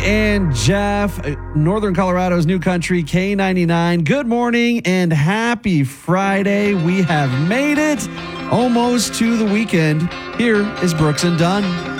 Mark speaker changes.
Speaker 1: And Jeff, Northern Colorado's new country, K99. Good morning and happy Friday. We have made it almost to the weekend. Here is Brooks and Dunn.